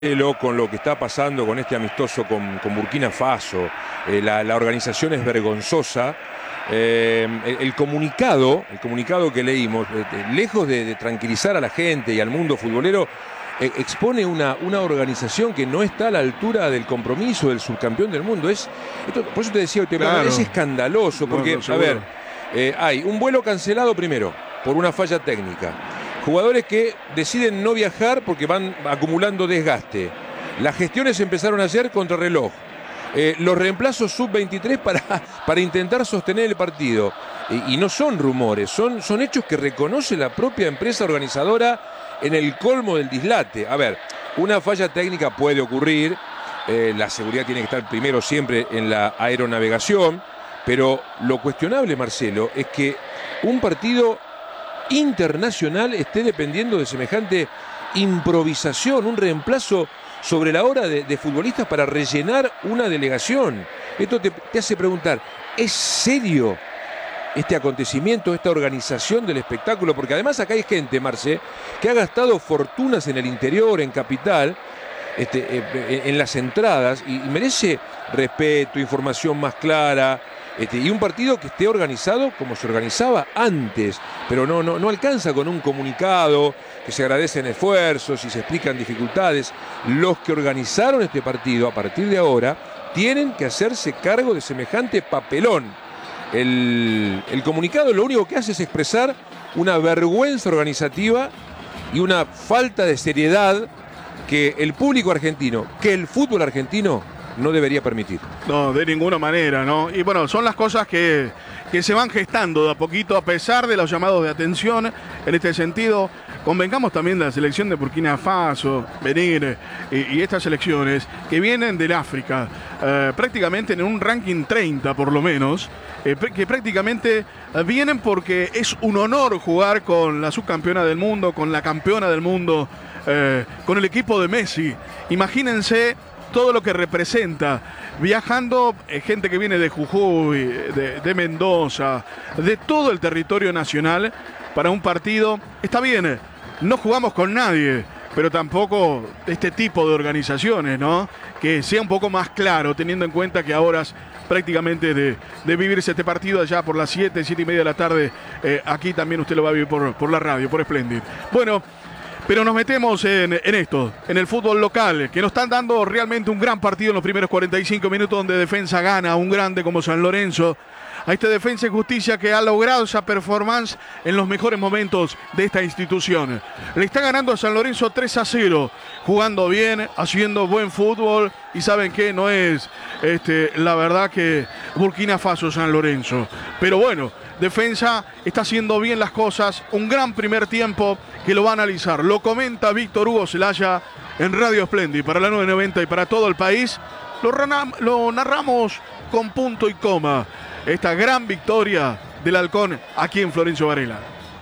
Con lo que está pasando con este amistoso con Burkina Faso, la organización es vergonzosa. El comunicado que leímos, lejos de tranquilizar a la gente y al mundo futbolero, expone una organización que no está a la altura del compromiso del subcampeón del mundo. Por eso te decía, claro, es escandaloso, porque, a ver, hay un vuelo cancelado primero por una falla técnica. Jugadores que deciden no viajar porque van acumulando desgaste. Las gestiones empezaron ayer contra reloj. Los reemplazos sub-23 para intentar sostener el partido. Y no son rumores, son hechos que reconoce la propia empresa organizadora en el colmo del dislate. A ver, una falla técnica puede ocurrir. La seguridad tiene que estar primero siempre en la aeronavegación. Pero lo cuestionable, Marcelo, es que un partido internacional esté dependiendo de semejante improvisación, un reemplazo sobre la hora de futbolistas para rellenar una delegación. Esto te hace preguntar, ¿es serio este acontecimiento, esta organización del espectáculo? Porque además acá hay gente, Marce, que ha gastado fortunas en el interior, en capital, en las entradas, y merece respeto, información más clara. Y un partido que esté organizado como se organizaba antes, pero no alcanza con un comunicado, que se agradecen esfuerzos y se explican dificultades. Los que organizaron este partido a partir de ahora tienen que hacerse cargo de semejante papelón. El comunicado lo único que hace es expresar una vergüenza organizativa y una falta de seriedad que el público argentino, que el fútbol argentino no debería permitir. No, de ninguna manera, ¿no? Y bueno, son las cosas que se van gestando de a poquito, a pesar de los llamados de atención. En este sentido, convengamos también de la selección de Burkina Faso, venir y estas selecciones que vienen del África, prácticamente en un ranking 30 por lo menos, que prácticamente vienen porque es un honor jugar con la subcampeona del mundo, con la campeona del mundo, con el equipo de Messi. Imagínense todo lo que representa, viajando gente que viene de Jujuy, de Mendoza, de todo el territorio nacional para un partido. Está bien, no jugamos con nadie, pero tampoco este tipo de organizaciones, ¿no? Que sea un poco más claro, teniendo en cuenta que ahora es prácticamente de vivirse este partido allá por las 7 y media de la tarde, aquí también usted lo va a vivir por la radio, por Splendid. Bueno, pero nos metemos en esto, en el fútbol local, que nos están dando realmente un gran partido en los primeros 45 minutos, donde Defensa gana a un grande como San Lorenzo, a este Defensa y Justicia que ha logrado esa performance en los mejores momentos de esta institución. Le está ganando a San Lorenzo 3-0, jugando bien, haciendo buen fútbol, y saben que no es la verdad que Burkina Faso San Lorenzo. Pero bueno, Defensa está haciendo bien las cosas, un gran primer tiempo que lo va a analizar. Lo comenta Víctor Hugo Celaya en Radio Splendid para la 990 y para todo el país. Lo narramos con punto y coma. Esta gran victoria del Halcón aquí en Florencio Varela.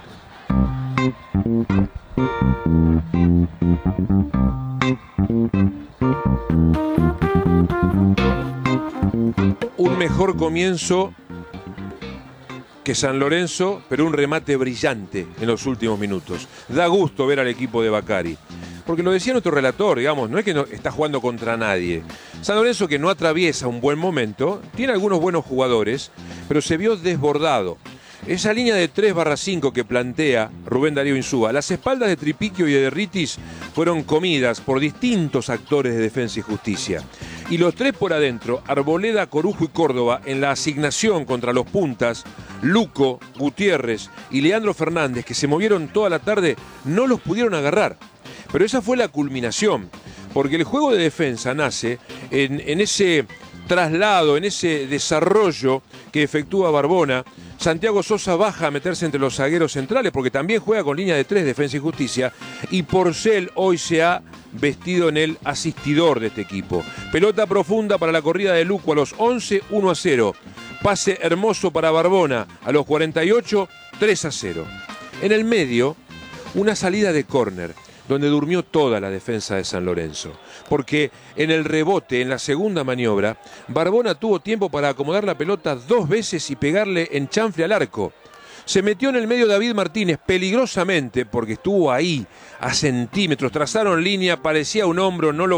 Un mejor comienzo que San Lorenzo, pero un remate brillante en los últimos minutos. Da gusto ver al equipo de Bacari, porque lo decía nuestro relator, digamos, no es que no está jugando contra nadie. San Lorenzo, que no atraviesa un buen momento, tiene algunos buenos jugadores, pero se vio desbordado. Esa línea de 3/5 que plantea Rubén Darío Insúa, las espaldas de Tripiquio y de Derritis fueron comidas por distintos actores de Defensa y Justicia. Y los tres por adentro, Arboleda, Corujo y Córdoba, en la asignación contra los puntas, Luco, Gutiérrez y Leandro Fernández, que se movieron toda la tarde, no los pudieron agarrar. Pero esa fue la culminación, porque el juego de defensa nace en ese traslado, en ese desarrollo que efectúa Barbona. Santiago Sosa baja a meterse entre los zagueros centrales porque también juega con línea de 3, Defensa y Justicia, y Porcel hoy se ha vestido en el asistidor de este equipo. Pelota profunda para la corrida de Luco a los 11, 1-0. Pase hermoso para Barbona a los 48, 3-0. En el medio, una salida de córner, donde durmió toda la defensa de San Lorenzo. Porque en el rebote, en la segunda maniobra, Barbona tuvo tiempo para acomodar la pelota 2 veces y pegarle en chanfle al arco. Se metió en el medio David Martínez peligrosamente porque estuvo ahí a centímetros, trazaron línea, parecía un hombro, no lo